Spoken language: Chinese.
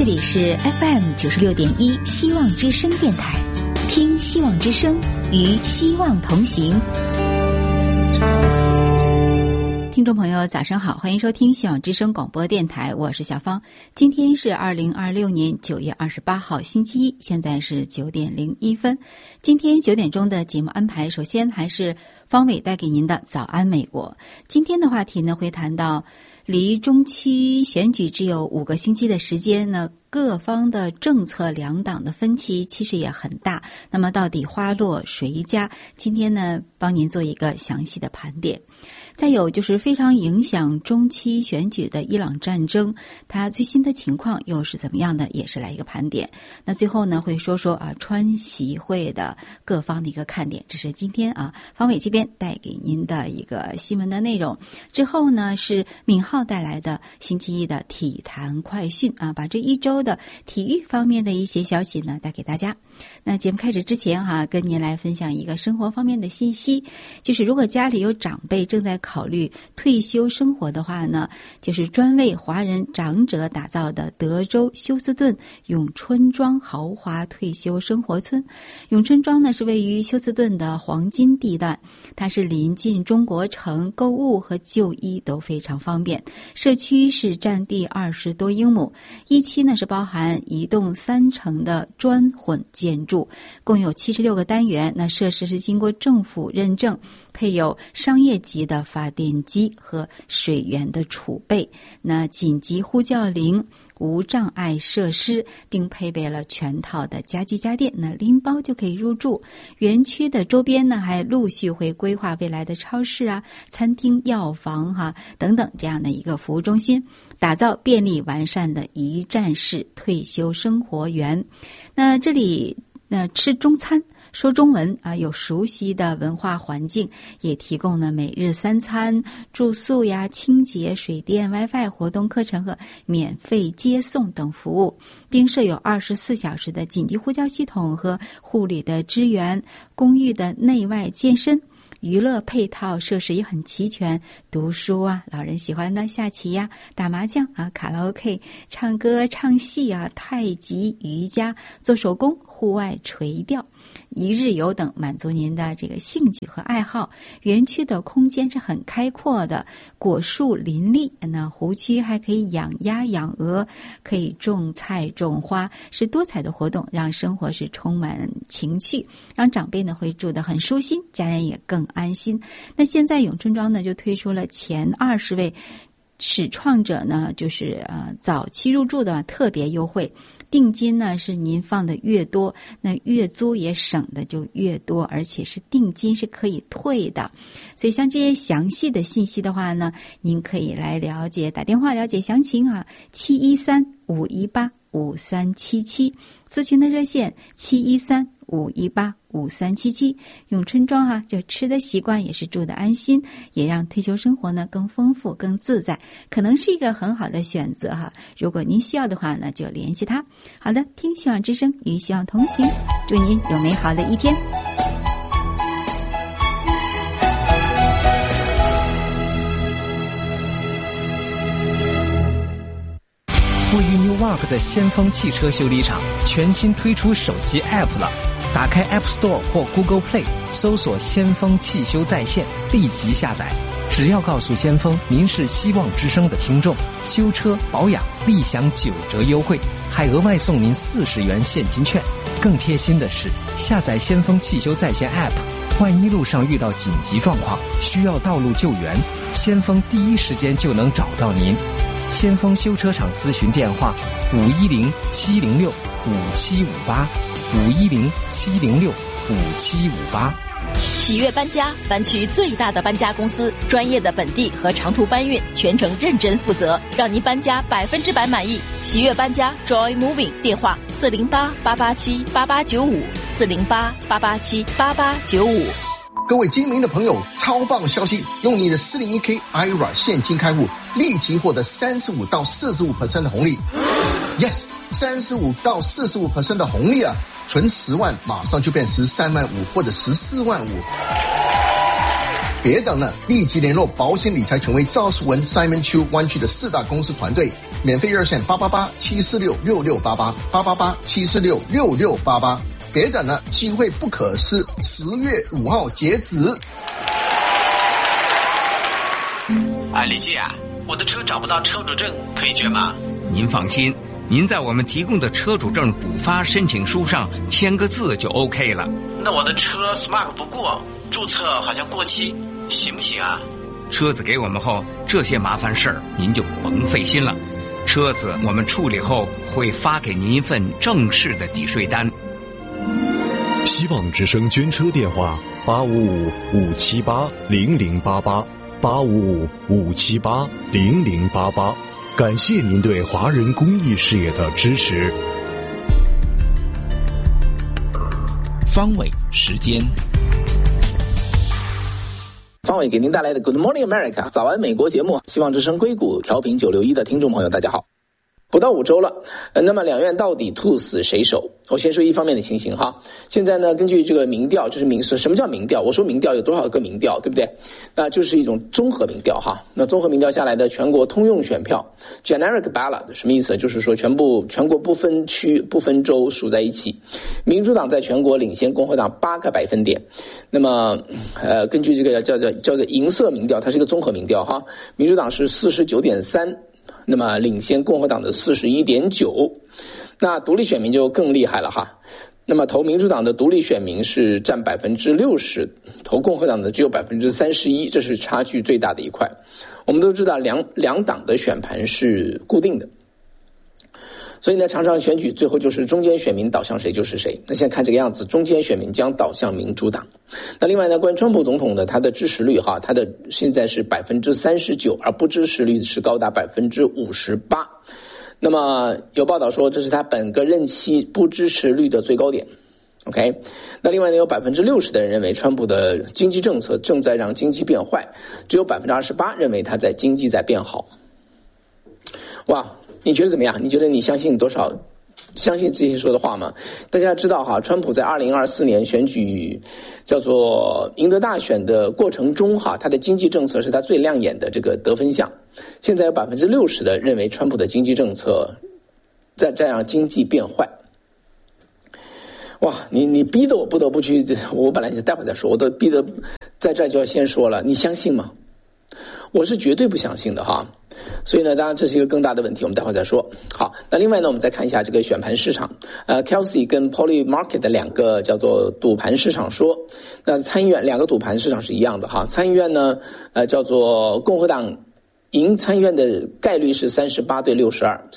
这里是 FM96.1 希望之声电台，听希望之声，与希望同行。听众朋友早上好，欢迎收听希望之声广播电台，我是小芳。今天是2026年9月28号星期一，现在是9点01分。今天9点钟的节目安排，首先还是方伟带给您的早安美国。今天的话题呢，会谈到离中期选举只有5个星期的时间呢，各方的政策两党的分歧其实也很大，那么到底花落谁家？今天呢，帮您做一个详细的盘点。再有就是非常影响中期选举的伊朗战争，它最新的情况又是怎么样的，也是来一个盘点。那最后呢，会说说川习会的各方的一个看点，这是今天方伟这边带给您的一个新闻的内容。之后呢，是敏浩带来的星期一的体坛快讯把这一周的体育方面的一些消息呢带给大家。那节目开始之前跟您来分享一个生活方面的信息，就是如果家里有长辈正在考虑退休生活的话呢，就是专为华人长者打造的德州休斯顿永春庄豪华退休生活村。永春庄呢是位于休斯顿的黄金地段，它是临近中国城，购物和就医都非常方便。社区是占地20多英亩，一期呢是包含一栋3层的砖混建筑，共有76个单元。那设施是经过政府认证，配有商业级的发电机和水源的储备，那紧急呼叫铃、无障碍设施，并配备了全套的家具家电，那拎包就可以入住。园区的周边呢，还陆续会规划未来的超市餐厅、药房等等这样的一个服务中心，打造便利完善的一站式退休生活园。那这里吃中餐，说中文有熟悉的文化环境，也提供了每日3餐、住宿清洁、水电、WiFi、活动课程和免费接送等服务，并设有24小时的紧急呼叫系统和护理的支援。公寓的内外健身娱乐配套设施也很齐全，读书老人喜欢的下棋打麻将卡拉 OK、唱歌唱戏太极、瑜伽、做手工、户外垂钓、一日游等，满足您的这个兴趣和爱好。园区的空间是很开阔的，果树林立，那湖区还可以养鸭养鹅，可以种菜种花，是多彩的活动，让生活是充满情趣，让长辈呢会住得很舒心，家人也更安心。那现在永春庄呢就推出了前20位始创者呢，就是早期入住的特别优惠。定金呢是您放的越多，那月租也省的就越多，而且是定金是可以退的。所以像这些详细的信息的话呢，您可以来了解，打电话了解详情713-518-5377，咨询的热线713-518-5377。永春庄就吃的习惯，也是住的安心，也让退休生活呢更丰富更自在，可能是一个很好的选择如果您需要的话呢，就联系他。好的，听希望之声，与希望同行，祝您有美好的一天。 位于 Newark 的先锋汽车修理厂全新推出手机 App 了，打开 App Store 或 Google Play， 搜索先锋汽修在线，立即下载。只要告诉先锋您是希望之声的听众，修车保养立享9折优惠，还额外送您40元现金券。更贴心的是，下载先锋汽修在线 App， 万一路上遇到紧急状况，需要道路救援，先锋第一时间就能找到您。先锋修车厂咨询电话510-706-5758，510-706-5758。 喜悦搬家，湾区最大的搬家公司，专业的本地和长途搬运，全程认真负责，让您搬家100%满意。喜悦搬家 Joy Moving， 电话408-887-8895，408-887-8895。 各位精明的朋友，超棒消息！用你的401k IRA 现金开户，立即获得35%到45% 的红利。Yes， 35%到45% 的红利存10万，马上就变13万5或者14万5。 别等了，立即联络保险理财权威赵世文 Simon Chu 湾区的4大公司团队，免费热线888-746-6688，888-746-6688。别等了，机会不可失，10月5号截止。 李姐啊，我的车找不到车主证，可以捐吗？ 您放心，您在我们提供的车主证补发申请书上签个字就 OK 了。 那我的车 Smart 不过，注册好像过期，行不行啊？ 车子给我们后，这些麻烦事儿您就甭费心了。车子我们处理后会发给您一份正式的抵税单。 希望之声捐车电话855-578-0088，855-578-0088。感谢您对华人公益事业的支持。 方伟时间， 方伟给您带来的 Good Morning America 早安美国节目，希望之声硅谷调频961的听众朋友，大家好。不到5周了，那么两院到底兔死谁手？我先说一方面的情形哈。现在呢，根据这个民调，就是什么叫民调？我说民调有多少个民调，对不对？那就是一种综合民调哈。那综合民调下来的全国通用选票 （generic ballot） 什么意思？就是说全国不分区、不分州数在一起。民主党在全国领先共和党8个百分点。那么根据这个叫做银色民调，它是一个综合民调哈。民主党是49.3%。那么领先共和党的41.9%，那独立选民就更厉害了哈。那么投民主党的独立选民是占60%，投共和党的只有31%，这是差距最大的一块。我们都知道两党的选盘是固定的，所以呢，常常选举最后就是中间选民导向谁就是谁。那现在看这个样子，中间选民将导向民主党。那另外呢，关于川普总统的他的支持率哈，他的现在是39%，而不支持率是高达58%。那么有报道说，这是他本个任期不支持率的最高点。OK， 那另外呢，有60%的人认为川普的经济政策正在让经济变坏，只有28%认为他在经济在变好。哇！你觉得怎么样？你觉得你相信多少？相信这些说的话吗？大家知道哈，川普在2024年选举叫做赢得大选的过程中哈，他的经济政策是他最亮眼的这个得分项。现在有60%的认为川普的经济政策在让经济变坏。哇，你逼得我不得不去，我本来是待会再说，我都逼得在这就要先说了，你相信吗？我是绝对不相信的哈。所以呢，当然这是一个更大的问题，我们待会再说。好，那另外呢，我们再看一下这个选盘市场。Kelsey 跟 Polymarket 的两个叫做赌盘市场说，那参议院两个赌盘市场是一样的哈。参议院呢，叫做共和党赢参议院的概率是38对62，